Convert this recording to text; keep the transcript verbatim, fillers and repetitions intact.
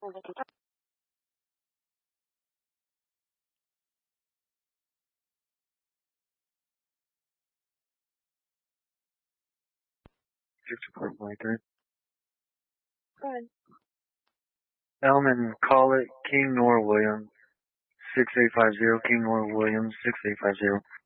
sixty-four twenty-three. Go ahead. Elman, call it King Nor Williams. six eight five zero, King Nor Williams, six eight five zero.